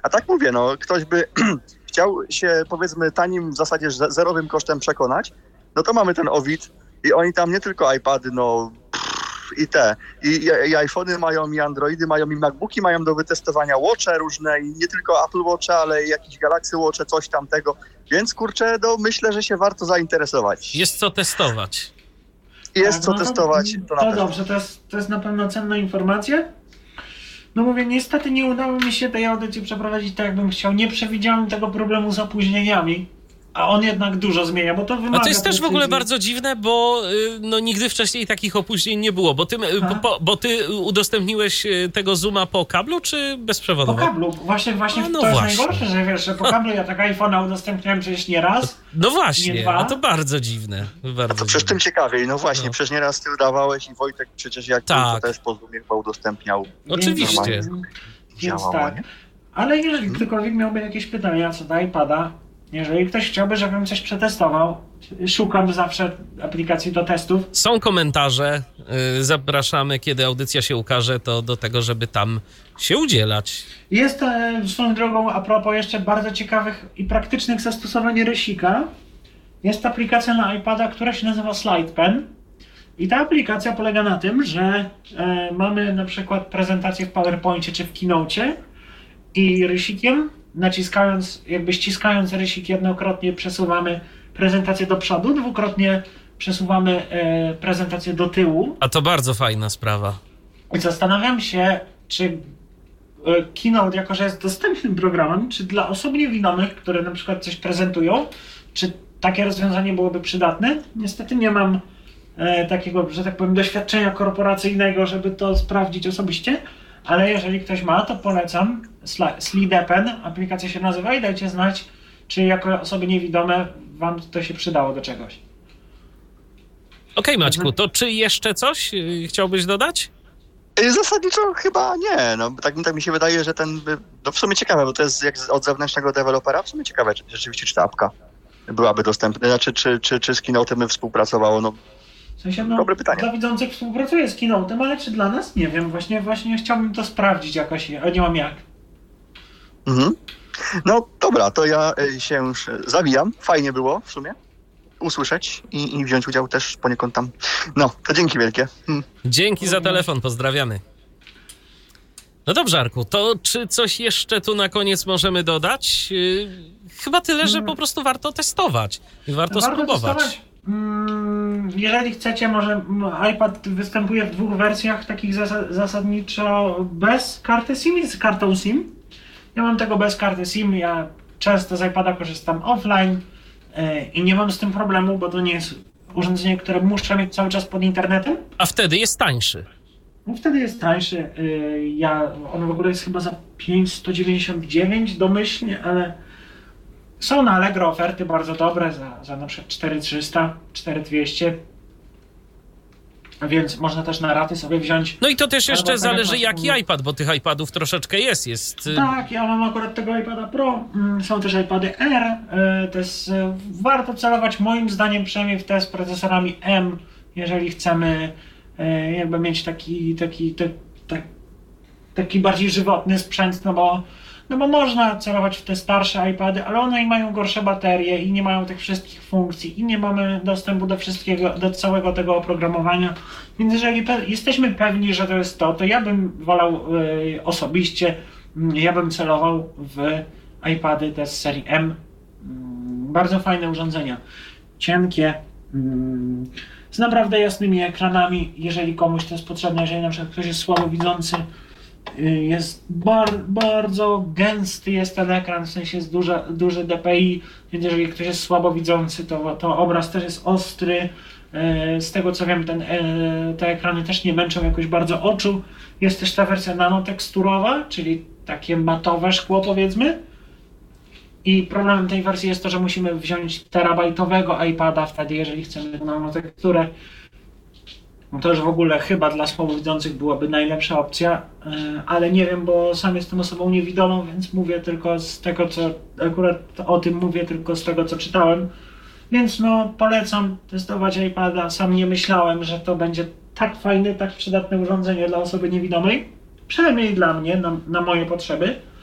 A tak mówię, no ktoś by chciał się powiedzmy tanim, w zasadzie zerowym kosztem przekonać, no to mamy ten Ovid i oni tam nie tylko iPady, no i iPhony mają, i Androidy mają, i MacBooki mają do wytestowania, Watche różne i nie tylko Apple Watche, ale i jakieś Galaxy Watche, coś tamtego. Więc kurczę, no myślę, że się warto zainteresować. Jest co testować. Testować. To dobrze, to jest na pewno cenna informacja. No mówię, niestety nie udało mi się tej audycji przeprowadzić tak, jak bym chciał. Nie przewidziałem tego problemu z opóźnieniami. A on jednak dużo zmienia, bo to wymaga... A to jest też precyzji. w ogóle bardzo dziwne, bo no, nigdy wcześniej takich opóźnień nie było, bo ty udostępniłeś tego Zooma po kablu, czy bezprzewodowo? Po kablu. Właśnie to jest najgorsze, że wiesz, że po kablu ja tak iPhone'a udostępniałem przecież nie raz. No właśnie, nie dwa. a to bardzo dziwne. A to przecież tym ciekawiej, no właśnie, przecież nieraz ty udawałeś i Wojtek przecież jak to też po Zoomie chyba udostępniał. Oczywiście. Więc tak. Ale jeżeli ktokolwiek miałby jakieś pytania co do iPada, jeżeli ktoś chciałby, żebym coś przetestował, szukam zawsze aplikacji do testów. Są komentarze, zapraszamy, kiedy audycja się ukaże, to do tego, żeby tam się udzielać. Jest swoją drogą, a propos jeszcze bardzo ciekawych i praktycznych zastosowań rysika, jest aplikacja na iPada, która się nazywa SlidePen. I ta aplikacja polega na tym, że mamy na przykład prezentację w PowerPoincie czy w Keynote i rysikiem ściskając rysik jednokrotnie przesuwamy prezentację do przodu, dwukrotnie przesuwamy prezentację do tyłu. A to bardzo fajna sprawa. I zastanawiam się, czy Keynote, jako że jest dostępnym programem, czy dla osób niewidomych, które na przykład coś prezentują, czy takie rozwiązanie byłoby przydatne? Niestety nie mam takiego, że tak powiem, doświadczenia korporacyjnego, żeby to sprawdzić osobiście. Ale jeżeli ktoś ma, to polecam. SlidePen, aplikacja się nazywa i dajcie znać, czy jako osoby niewidome wam to się przydało do czegoś. Okej, Maćku, to czy jeszcze coś chciałbyś dodać? Zasadniczo chyba nie. No, tak mi się wydaje, że no w sumie ciekawe, bo to jest jak od zewnętrznego dewelopera, w sumie ciekawe, czy rzeczywiście czy ta apka byłaby dostępna, znaczy czy z Keynote'em współpracowało, no. W sensie, dobre pytanie. Dla widzących współpracuję z Keynote'em, ale czy dla nas? Nie wiem. Właśnie chciałbym to sprawdzić jakoś, ale nie mam jak. No dobra, to ja się już zawijam. Fajnie było w sumie usłyszeć i wziąć udział też poniekąd tam. No, to dzięki wielkie. Dzięki za telefon, pozdrawiamy. No dobrze, Arku, to czy coś jeszcze tu na koniec możemy dodać? Chyba tyle, że po prostu warto testować i warto spróbować. Testować. Jeżeli chcecie, może iPad występuje w dwóch wersjach, takich zasadniczo bez karty SIM i z kartą SIM. Ja mam tego bez karty SIM, ja często z iPada korzystam offline i nie mam z tym problemu, bo to nie jest urządzenie, które muszę mieć cały czas pod internetem. A wtedy jest tańszy. No wtedy jest tańszy. On w ogóle jest chyba za 599 domyślnie, ale są na Allegro oferty bardzo dobre za na przykład 4300, 4200. Więc można też na raty sobie wziąć. No i to też jeszcze zależy jaki iPad, bo tych iPadów troszeczkę jest. Tak, ja mam akurat tego iPada Pro. Są też iPady Air. To jest warto celować moim zdaniem przynajmniej w te z procesorami M, jeżeli chcemy jakby mieć taki bardziej żywotny sprzęt, no bo można celować w te starsze iPady, ale one mają gorsze baterie i nie mają tych wszystkich funkcji i nie mamy dostępu do wszystkiego, do całego tego oprogramowania. Więc jeżeli jesteśmy pewni, że to jest to ja bym wolał osobiście, ja bym celował w iPady te z serii M. Bardzo fajne urządzenia. Cienkie, z naprawdę jasnymi ekranami, jeżeli komuś to jest potrzebne, jeżeli na przykład ktoś jest słabowidzący, jest bardzo gęsty jest ten ekran, w sensie jest duży DPI, więc jeżeli ktoś jest słabowidzący, to obraz też jest ostry. Z tego co wiem, te ekrany też nie męczą jakoś bardzo oczu. Jest też ta wersja nanoteksturowa, czyli takie matowe szkło powiedzmy. I problemem tej wersji jest to, że musimy wziąć terabajtowego iPada wtedy, jeżeli chcemy nanoteksturę. No to już w ogóle chyba dla słabowidzących byłaby najlepsza opcja, ale nie wiem, bo sam jestem osobą niewidomą, więc mówię tylko z tego, co akurat o tym mówię, tylko z tego, co czytałem. Więc polecam testować iPada. Sam nie myślałem, że to będzie tak fajne, tak przydatne urządzenie dla osoby niewidomej. Przynajmniej dla mnie, na moje potrzeby.